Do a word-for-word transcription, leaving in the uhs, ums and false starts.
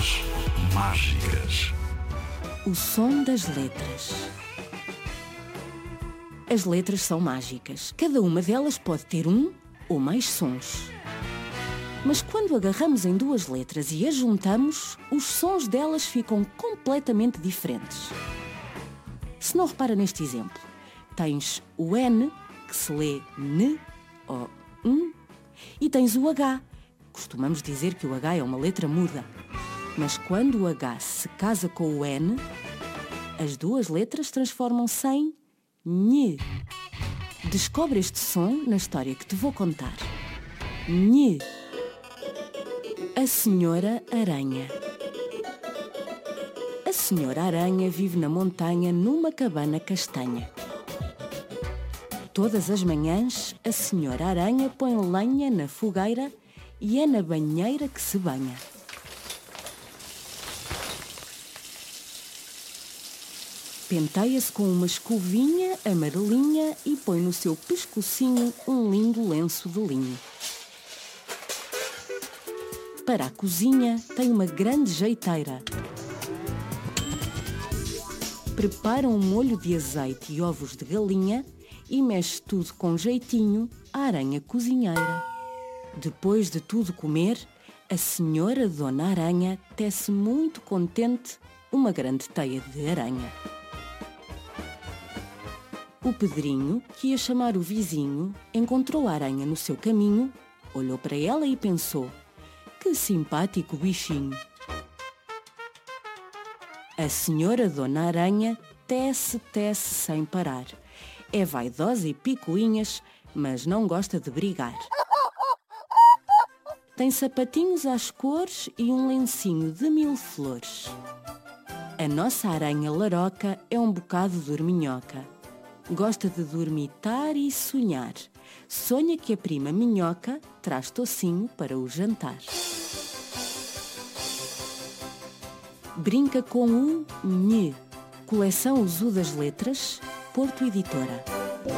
Letras mágicas. O som das letras. As letras são mágicas. Cada uma delas pode ter um ou mais sons. Mas quando agarramos em duas letras e as juntamos, os sons delas ficam completamente diferentes. Se não repara neste exemplo, tens o N, que se lê N ou N, e tens o H. Costumamos dizer que o H é uma letra muda. Mas quando o H se casa com o N, as duas letras transformam-se em Nhe. Descobre este som na história que te vou contar. Nhe. A Senhora Aranha. A Senhora Aranha vive na montanha numa cabana castanha. Todas as manhãs, a Senhora Aranha põe lenha na fogueira e é na banheira que se banha. Penteia-se com uma escovinha amarelinha e põe no seu pescocinho um lindo lenço de linho. Para a cozinha, tem uma grande jeiteira. Prepara um molho de azeite e ovos de galinha e mexe tudo com jeitinho à aranha cozinheira. Depois de tudo comer, a senhora Dona Aranha tece muito contente uma grande teia de aranha. O Pedrinho, que ia chamar o vizinho, encontrou a aranha no seu caminho, olhou para ela e pensou: que simpático bichinho. A senhora Dona Aranha tece, tece sem parar. É vaidosa e picuinhas, mas não gosta de brigar. Tem sapatinhos às cores e um lencinho de mil flores. A nossa aranha laroca é um bocado dorminhoca. Gosta de dormitar e sonhar. Sonha que a prima minhoca traz tocinho para o jantar. Brinca com o Nhe. Coleção Uso das Letras, Porto Editora.